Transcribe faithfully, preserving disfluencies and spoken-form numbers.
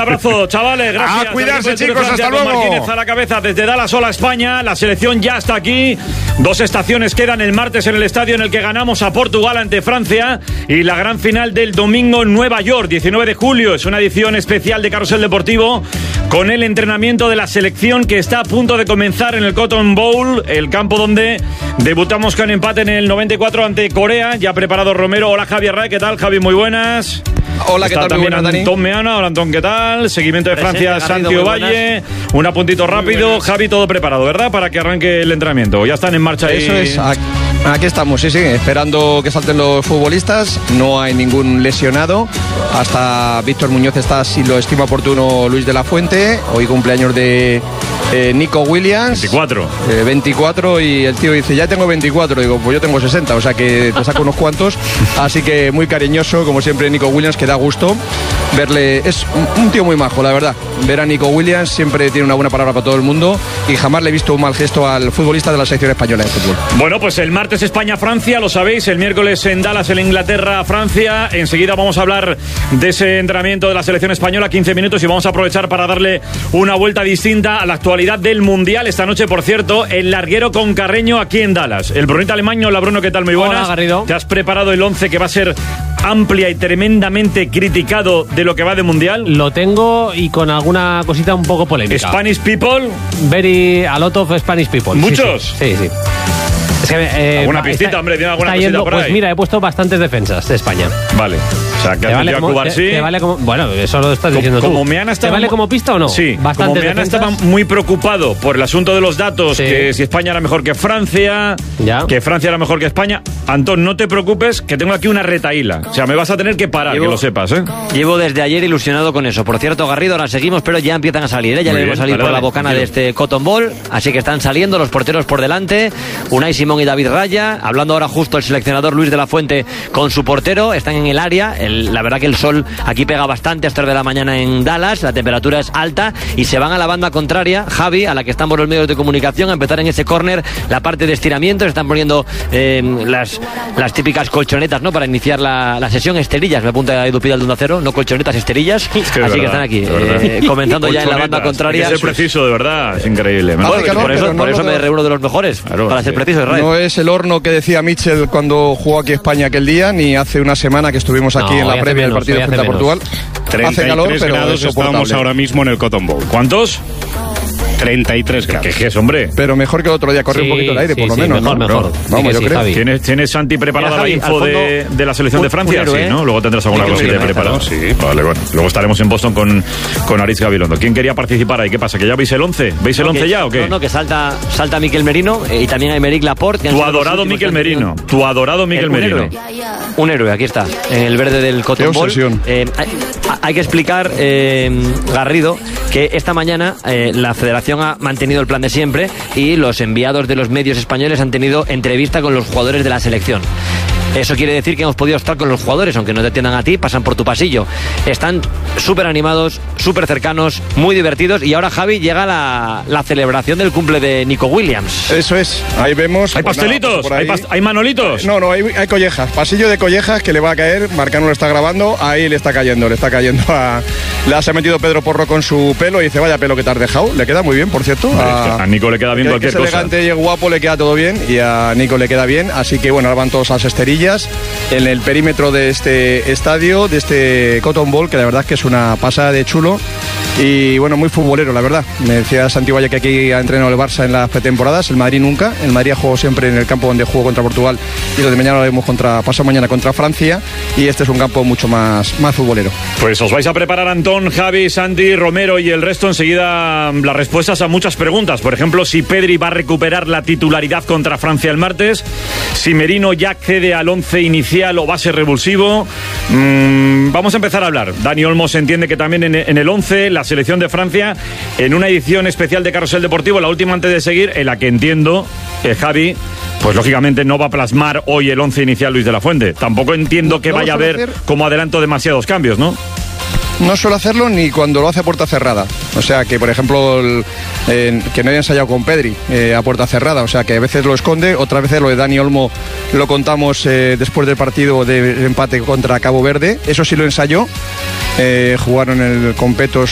abrazo, chavales, gracias. A cuidarse, chicos, hasta luego. Martínez a la cabeza desde Dallas, hola España. La selección ya está aquí. Dos estaciones quedan el martes en el estadio en el que ganamos a Portugal ante Francia y la gran final del domingo en Nueva York, diecinueve de julio. Es una edición especial de Carrusel Deportivo con el entrenamiento de la selección que está a punto de comenzar en el Cotton Bowl, el campo donde debutamos con empate en el noventa y cuatro ante Corea. Ya preparado Romero. Hola Javi Array, ¿qué tal? Javi, muy buenas. Hola, ¿qué Está tal? Muy también buenas, Dani. Antón Meana. Hola Antón, ¿qué tal? Seguimiento de Presente, Francia, Garrido, Santi muy Ovalle. Un apuntito rápido. Javi, todo preparado, ¿verdad? Para que arranque el entrenamiento. Ya están en marcha ahí. Eso es. Aquí estamos, sí, sí, esperando que salten los futbolistas. No hay ningún lesionado. Hasta Víctor Muñoz está, si lo estima oportuno, Luis de la Fuente. Hoy cumpleaños de eh, Nico Williams. veinticuatro. Eh, veinticuatro y el tío dice, ya tengo veinticuatro. Digo, pues yo tengo sesenta, o sea que te saco unos cuantos. Así que muy cariñoso, como siempre, Nico Williams, que da gusto verle. Es un, un tío muy majo, la verdad. Ver a Nico Williams siempre tiene una buena palabra para todo el mundo y jamás le he visto un mal gesto al futbolista de la selección española de fútbol. Bueno, pues el martes España-Francia, lo sabéis, el miércoles en Dallas, en Inglaterra-Francia. Enseguida vamos a hablar de ese entrenamiento de la selección española, quince minutos, y vamos a aprovechar para darle una vuelta distinta a la actualidad del Mundial. Esta noche, por cierto, el larguero con Carreño aquí en Dallas. El Brunito Alemaño. Hola Bruno, ¿qué tal? Muy buenas. Hola, Garrido. ¿Te has preparado el once que va a ser amplia y tremendamente criticado de lo que va de Mundial? Lo tengo y con alguna cosita un poco polémica. Spanish people. Very a lot of Spanish people. ¿Muchos? Sí, sí. sí, sí. Es que, eh, ¿Alguna pistita, está, hombre? ¿Tiene alguna está cosita yendo, por ahí? Pues mira, he puesto bastantes defensas de España. Vale. O sea, que ¿Te has vale metido a como, Cubarsí. te, te vale como, bueno, eso lo estás Como- diciendo tú. como Meana estaba ¿Te vale mu- como pista o no? Sí, Bastantes como Meana defensas. estaba muy preocupado por el asunto de los datos, Sí. que si España era mejor que Francia, Ya. que Francia era mejor que España. Antón, no te preocupes, que tengo aquí una retaíla. O sea, me vas a tener que parar, Llevo- que lo sepas, ¿eh? Llevo desde ayer ilusionado con eso. Por cierto, Garrido, ahora seguimos, pero ya empiezan a salir, ¿eh? Ya Muy le vemos bien, salir dale, por la dale, bocana tranquilo. de este Cotton Bowl. Así que están saliendo los porteros por delante. Unai Simón y David Raya. Hablando ahora justo el seleccionador Luis de la Fuente con su portero. Están en el área. El- la verdad que el sol aquí pega bastante a estas tres de la mañana en Dallas. La temperatura es alta y se van a la banda contraria, Javi, a la que están por los medios de comunicación, a empezar en ese córner la parte de estiramiento. Se están poniendo eh, las, las típicas colchonetas, ¿no? Para iniciar la, la sesión. Esterillas, me apunta Edu Pidal de Onda Cero, no colchonetas, esterillas. que de Así verdad, que están aquí, de verdad. eh, comenzando ya en la banda Colchonetas, contraria. Hay que ser preciso, de verdad, es increíble. Me Hace parece calor, Por eso, pero no por lo eso me veo. reúno de los mejores, Claro, para ser sí. preciso, Israel. No es el horno que decía Mitchell cuando jugó aquí España aquel día, ni hace una semana que estuvimos aquí No, en la hoy hace previa del menos, partido hoy hace frente a menos. Portugal. treinta y Hace calor, tres pero grados es estábamos soportable. ahora mismo en el Cotton Bowl. ¿Cuántos? treinta y tres ¿Qué, grados. qué es, hombre? Pero mejor que el otro día, corre Sí, un poquito el aire, sí, por lo sí, menos. mejor, ¿no? mejor. Pero, Sí vamos, que yo sí, creo. Javi. ¿Tienes, ¿Tienes Santi preparada Mira, Javi, la info al fondo, de, de la selección un- de Francia? un héroe, Sí, ¿eh? ¿no? Luego tendrás alguna Hay que cosita ver, preparada. ¿no? Sí, vale, bueno. Luego estaremos en Boston con, con Aritz Gabilondo. ¿Quién quería participar ahí? ¿Qué pasa? ¿Que ya veis el once? ¿Veis el No, once que- ya o qué? No, no, que salta, salta Miquel Merino eh, y también Aymeric Laporte. que han Tu sido los adorado últimos Miquel que han tenido- Merino. Tu adorado Miquel un Merino. héroe. Un héroe, aquí está, en el verde del Cotton Qué Bowl. obsesión. Eh, hay, hay que explicar, eh, Garrido, que esta mañana eh, la Federación ha mantenido el plan de siempre y los enviados de los medios españoles han tenido entrevista con los jugadores de la selección. Eso quiere decir que hemos podido estar con los jugadores, aunque no te atiendan a ti, pasan por tu pasillo. Están súper animados, súper cercanos, muy divertidos. Y ahora, Javi, llega la, la celebración del cumple de Nico Williams. Eso es, ahí vemos. ¿Hay pues nada, pastelitos? por ahí. ¿Hay, pas- ¿Hay manolitos? No, no, hay, hay collejas. Pasillo de collejas que le va a caer. Marcano lo está grabando. Ahí le está cayendo, le está cayendo a. Le has metido Pedro Porro con su pelo y dice, vaya pelo que te has dejado. Le queda muy bien, por cierto. A Nico le queda bien que- cualquier que es cosa. elegante y es guapo, le queda todo bien. Y a Nico le queda bien. Así que bueno, ahora van todos a las esterillas en el perímetro de este estadio, de este Cotton Bowl, que la verdad es que es una pasada de chulo. Y bueno, muy futbolero, la verdad. Me decía Santi Valle que aquí ha entrenado el Barça en las pretemporadas, el Madrid nunca. El Madrid ha jugado siempre en el campo donde jugó contra Portugal y donde mañana lo vemos contra, pasa mañana contra Francia. Y este es un campo mucho más, más futbolero. Pues os vais a preparar, Antón, Javi, Santi, Romero y el resto enseguida las respuestas a muchas preguntas. Por ejemplo, si Pedri va a recuperar la titularidad contra Francia el martes, si Merino ya accede al once inicial o va a ser revulsivo. Mm, vamos a empezar a hablar. Dani Olmo se entiende que también en, en el once, la selección de Francia, en una edición especial de Carrusel Deportivo, la última antes de seguir, en la que entiendo, eh, Javi, pues lógicamente no va a plasmar hoy el once inicial Luis de la Fuente. Tampoco entiendo que No, no vaya a suele haber hacer- como adelanto demasiados cambios, ¿no? No suele hacerlo ni cuando lo hace a puerta cerrada. O sea que, por ejemplo, el, eh, que no haya ensayado con Pedri eh, a puerta cerrada. O sea que a veces lo esconde, otras veces lo de Dani Olmo lo contamos eh, después del partido de empate contra Cabo Verde. Eso sí lo ensayó. Eh, jugaron el, con Petos